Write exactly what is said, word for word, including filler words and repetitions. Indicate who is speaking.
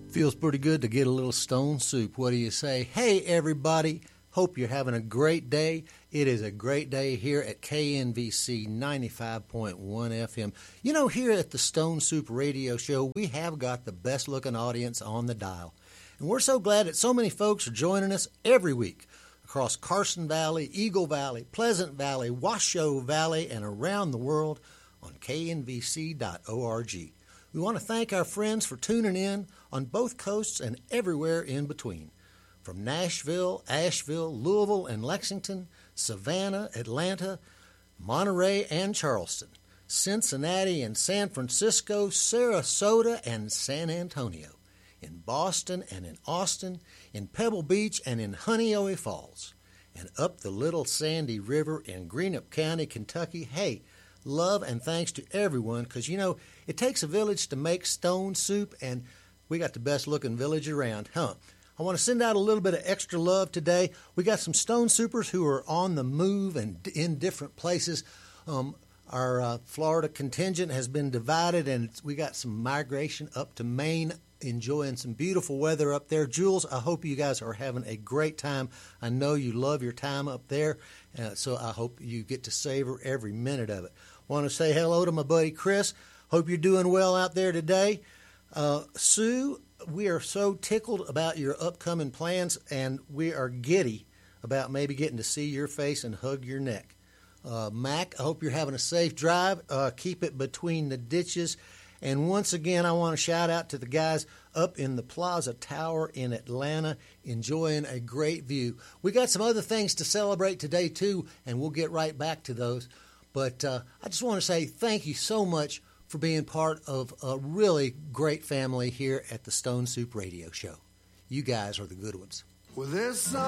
Speaker 1: Feels pretty good to get a little stone soup. What do you say? Hey, everybody. Hope you're having a great day. It is a great day here at K N V C ninety-five point one F M. You know, here at the Stone Soup Radio Show, we have got the best-looking audience on the dial. And we're so glad that so many folks are joining us every week across Carson Valley, Eagle Valley, Pleasant Valley, Washoe Valley, and around the world on K N V C dot org. We want to thank our friends for tuning in on both coasts and everywhere in between. From Nashville, Asheville, Louisville, and Lexington, Savannah, Atlanta, Monterey, and Charleston, Cincinnati and San Francisco, Sarasota, and San Antonio, in Boston and in Austin, in Pebble Beach and in Honeoye Falls, and up the Little Sandy River in Greenup County, Kentucky. Hey, love and thanks to everyone, because, you know, it takes a village to make stone soup, and we got the best-looking village around, huh? I want to send out a little bit of extra love today. We got some stone soupers who are on the move and in different places. Um, our uh, Florida contingent has been divided, and we got some migration up to Maine, enjoying some beautiful weather up there. Jules, I hope you guys are having a great time. I know you love your time up there, uh, so I hope you get to savor every minute of it. Want to say hello to my buddy Chris. Hope you're doing well out there today. Uh, Sue, we are so tickled about your upcoming plans, and we are giddy about maybe getting to see your face and hug your neck. Uh, Mac, I hope you're having a safe drive. Uh, keep it between the ditches. And once again, I want to shout out to the guys up in the Plaza Tower in Atlanta, enjoying a great view. We got some other things to celebrate today, too, and we'll get right back to those. But uh, I just want to say thank you so much for being part of a really great family here at the Stone Soup Radio Show. You guys are the good ones.
Speaker 2: Well, there's some